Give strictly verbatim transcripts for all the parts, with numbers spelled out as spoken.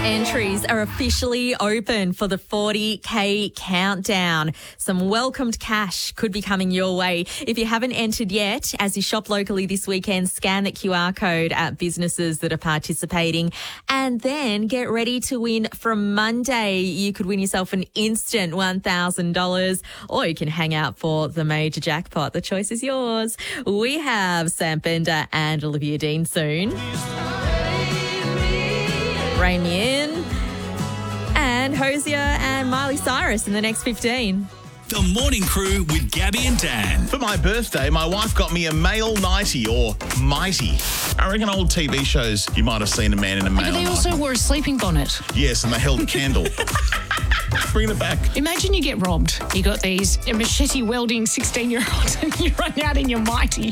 Entries are officially open for the forty K countdown. Some welcomed cash could be coming your way. If you haven't entered yet, as you shop locally this weekend, scan the Q R code at businesses that are participating and then get ready to win from Monday. You could win yourself an instant one thousand dollars or you can hang out for the major jackpot. The choice is yours. We have Sam Bender and Olivia Dean soon. Rain Me In, and Hosier and Miley Cyrus in the next fifteen. The Morning Crew with Gabby and Dan. For my birthday, my wife got me a male nightie, or mighty. I reckon old T V shows, you might have seen a man in a male But they also nightie. wore a sleeping bonnet. Yes, and they held a candle. Bring it back. Imagine you get robbed. You got these machete welding sixteen-year-olds and you run out in your mighty.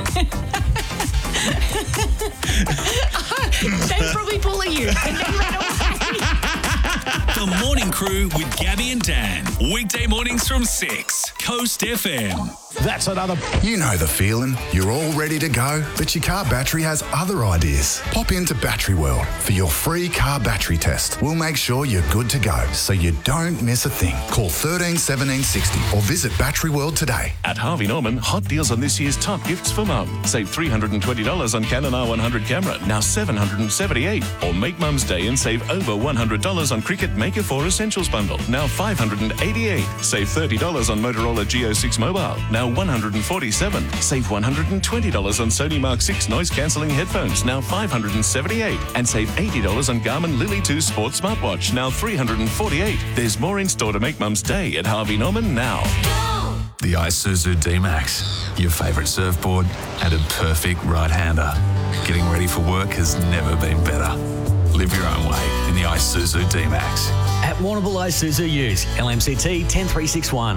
They'd probably bully you and then run away. The Morning Crew with Gabby and Dan. Weekday mornings from six. Coast F M. That's another... You know the feeling. You're all ready to go, but your car battery has other ideas. Pop into Battery World for your free car battery test. We'll make sure you're good to go, so you don't miss a thing. Call one three one seven six zero or visit Battery World today. At Harvey Norman, hot deals on this year's top gifts for mum. Save three hundred twenty dollars on Canon R one hundred camera, now seven hundred seventy-eight dollars. Or make Mum's Day and save over one hundred dollars on Cricket Maker four Essentials bundle, now five hundred eighty-eight dollars. Save thirty dollars on Motorola Geo six Mobile, now one hundred forty-seven dollars. Save one hundred twenty dollars on Sony Mark six noise-cancelling headphones, now five hundred seventy-eight dollars. And save eighty dollars on Garmin Lily two Sports smartwatch, now three hundred forty-eight dollars. There's more in store to make Mum's Day at Harvey Norman now. The Isuzu D-Max, your favourite surfboard and a perfect right-hander. Getting ready for work has never been better. Live your own way in the Isuzu D-Max. At Warrnambool Isuzu Utes, L M C T one zero three six one.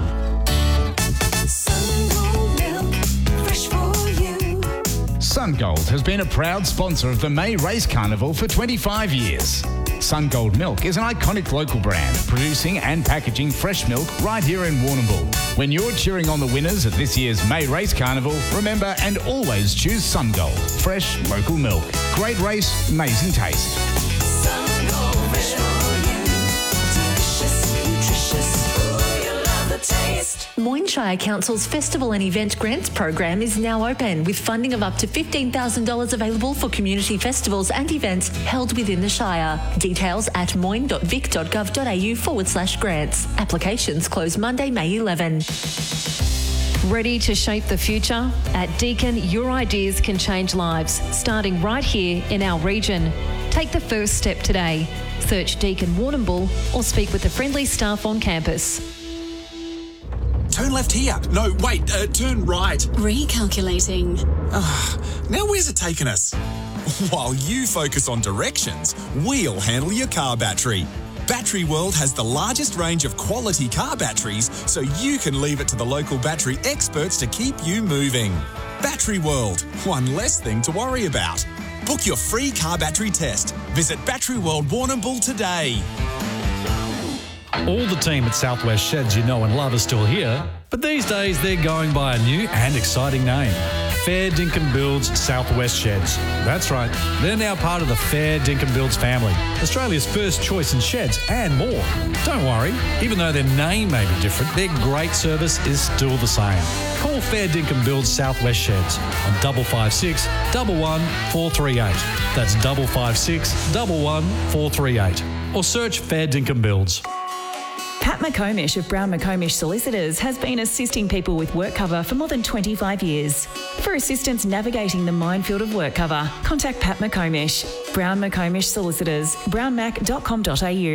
SunGold has been a proud sponsor of the May Race Carnival for twenty-five years. SunGold Milk is an iconic local brand, producing and packaging fresh milk right here in Warrnambool. When you're cheering on the winners at this year's May Race Carnival, remember and always choose SunGold. Fresh, local milk. Great race, amazing taste. SunGold, fresh for you. Delicious, nutritious. Ooh, you love the taste. Moyne Shire Council's Festival and Event Grants program is now open, with funding of up to fifteen thousand dollars available for community festivals and events held within the Shire. Details at moyne.vic.gov.au forward slash grants. Applications close Monday, May eleventh. Ready to shape the future? At Deakin, your ideas can change lives, starting right here in our region. Take the first step today. Search Deakin Warrnambool or speak with the friendly staff on campus. Turn left here. No, wait, uh, turn right. Recalculating. Uh, now where's it taking us? While you focus on directions, we'll handle your car battery. Battery World has the largest range of quality car batteries, so you can leave it to the local battery experts to keep you moving. Battery World, one less thing to worry about. Book your free car battery test. Visit Battery World Warrnambool today. All the team at Southwest Sheds you know and love are still here, but these days they're going by a new and exciting name. Fair Dinkum Builds Southwest Sheds. That's right, they're now part of the Fair Dinkum Builds family, Australia's first choice in sheds and more. Don't worry, even though their name may be different, their great service is still the same. Call Fair Dinkum Builds Southwest Sheds on double five six, double one, four three eight. That's double five six, double one, four three eight. Or search Fair Dinkum Builds. Pat McComish of Brown McComish Solicitors has been assisting people with work cover for more than twenty-five years. For assistance navigating the minefield of work cover, contact Pat McComish. Brown McComish Solicitors, brown mac dot com dot a u.